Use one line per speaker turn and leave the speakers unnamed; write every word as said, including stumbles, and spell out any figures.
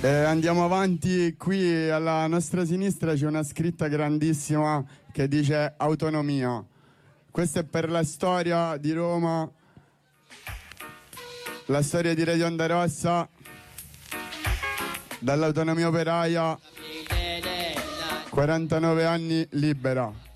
Eh, andiamo avanti, qui alla nostra sinistra c'è una scritta grandissima che dice autonomia. Questa è per la storia di Roma, la storia di Radio Onda Rossa, dall'autonomia operaia, quarantanove anni libera.